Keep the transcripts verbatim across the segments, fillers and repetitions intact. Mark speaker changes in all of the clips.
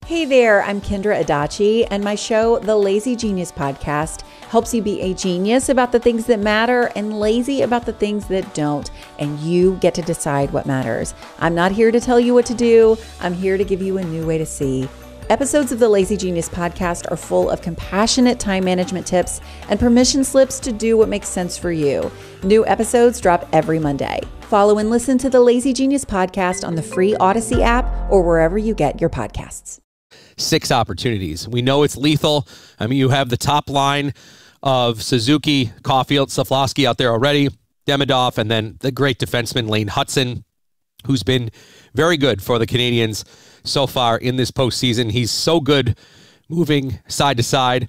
Speaker 1: Hey there, I'm Kendra Adachi, and my show, The Lazy Genius Podcast, helps you be a genius about the things that matter and lazy about the things that don't, and you get to decide what matters. I'm not here to tell you what to do. I'm here to give you a new way to see. Episodes of the Lazy Genius Podcast are full of compassionate time management tips and permission slips to do what makes sense for you. New episodes drop every Monday. Follow and listen to the Lazy Genius Podcast on the free Odyssey app or wherever you get your podcasts.
Speaker 2: Six opportunities. We know it's lethal. I mean, you have the top line of Suzuki, Caulfield, Slafkovsky out there already, Demidov, and then the great defenseman Lane Hutson, who's been very good for the Canadiens so far in this postseason. He's so good moving side to side.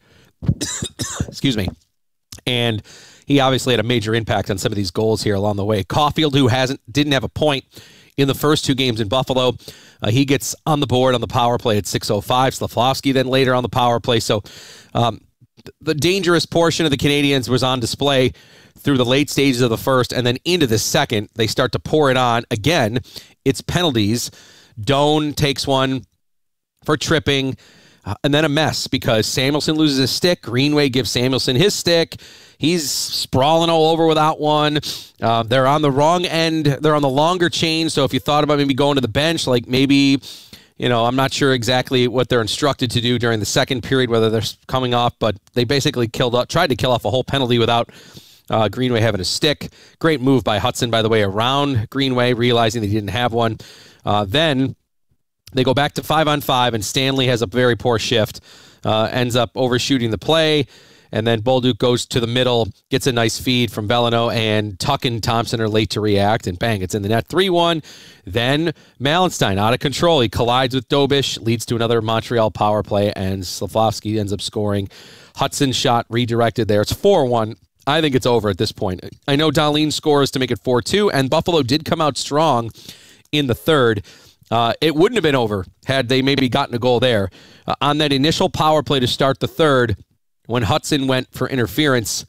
Speaker 2: Excuse me. And he obviously had a major impact on some of these goals here along the way. Caulfield, who hasn't didn't have a point in the first two games in Buffalo, uh, he gets on the board on the power play at six oh five. Slafkovsky then later on the power play. So um, th- the dangerous portion of the Canadiens was on display through the late stages of the first, and then into the second, they start to pour it on. Again, it's penalties. Doan takes one for tripping, uh, and then a mess because Samuelsson loses his stick. Greenway gives Samuelsson his stick. He's sprawling all over without one. Uh, they're on the wrong end. They're on the longer chain, so if you thought about maybe going to the bench, like maybe, you know, I'm not sure exactly what they're instructed to do during the second period, whether they're coming off, but they basically killed up, tried to kill off a whole penalty without Uh, Greenway having a stick. Great move by Hutson, by the way, around Greenway, realizing they didn't have one. Uh, then they go back to five on five, and Stanley has a very poor shift, uh, ends up overshooting the play, and then Bolduc goes to the middle, gets a nice feed from Veleno, and Tuck and Thompson are late to react, and bang, it's in the net, three one. Then Malenstein, out of control. He collides with Dobish, leads to another Montreal power play, and Slafkovsky ends up scoring. Hutson's shot redirected there. It's four one. I think it's over at this point. I know Dahlin scores to make it four two, and Buffalo did come out strong in the third. Uh, it wouldn't have been over had they maybe gotten a goal there. Uh, on that initial power play to start the third, when Hutson went for interference,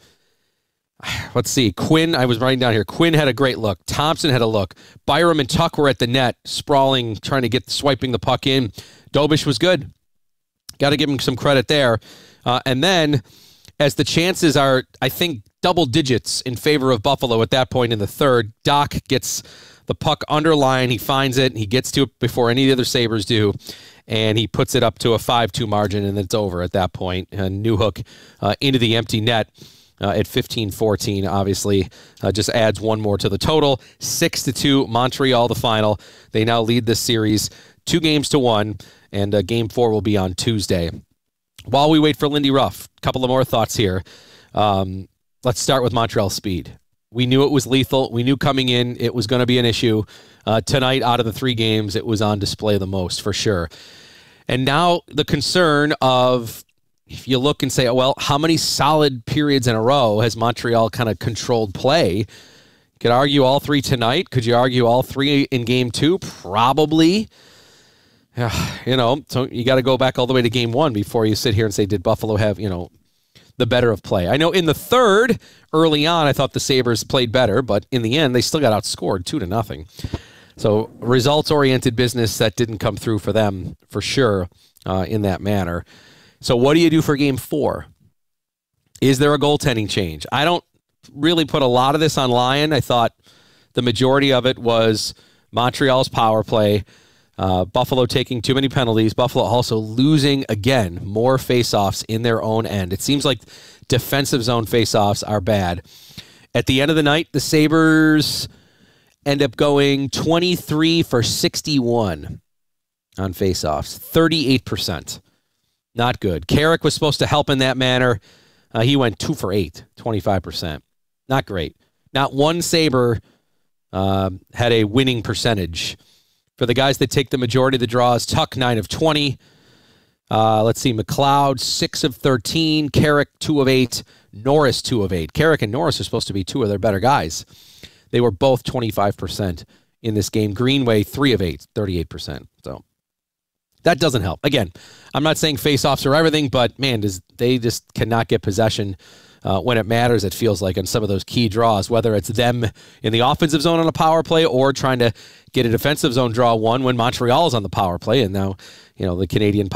Speaker 2: let's see, Quinn, I was writing down here, Quinn had a great look. Thompson had a look. Byram and Tuck were at the net, sprawling, trying to get, swiping the puck in. Dobish was good. Got to give him some credit there. Uh, and then, as the chances are, I think, double digits in favor of Buffalo at that point in the third, Doc gets the puck underline. He finds it. He gets to it before any of the other Sabres do, and he puts it up to a five two margin, and it's over at that point. And Newhook uh, into the empty net uh, at fifteen fourteen, obviously, uh, just adds one more to the total. six to two, Montreal, the final. They now lead this series two games to one, and uh, game four will be on Tuesday. While we wait for Lindy Ruff, a couple of more thoughts here. Um, let's start with Montreal speed. We knew it was lethal. We knew coming in it was going to be an issue. Uh, tonight, out of the three games, it was on display the most, for sure. And now the concern of, if you look and say, oh, well, how many solid periods in a row has Montreal kind of controlled play? You could argue all three tonight. Could you argue all three in game two? Probably. Yeah, you know, so you got to go back all the way to game one before you sit here and say, did Buffalo have, you know, the better of play? I know in the third, early on, I thought the Sabres played better, but in the end, they still got outscored two to nothing. So results-oriented business that didn't come through for them, for sure, uh, in that manner. So what do you do for game four? Is there a goaltending change? I don't really put a lot of this on Lyon. I thought the majority of it was Montreal's power play. Uh, Buffalo taking too many penalties. Buffalo also losing, again, more faceoffs in their own end. It seems like defensive zone faceoffs are bad. At the end of the night, the Sabres end up going twenty-three for sixty-one on faceoffs, thirty-eight percent. Not good. Carrick was supposed to help in that manner. Uh, he went two for eight, twenty-five percent. Not great. Not one Sabre uh, had a winning percentage. For the guys that take the majority of the draws, Tuck, nine of twenty. Uh, let's see, McLeod, six of thirteen. Carrick, two of eight. Norris, two of eight. Carrick and Norris are supposed to be two of their better guys. They were both twenty-five percent in this game. Greenway, three of eight, thirty-eight percent. So that doesn't help. Again, I'm not saying faceoffs are everything, but, man, does, they just cannot get possession uh, when it matters, it feels like, on some of those key draws, whether it's them in the offensive zone on a power play or trying to get a defensive zone draw one when Montreal is on the power play. And now, you know, the Canadian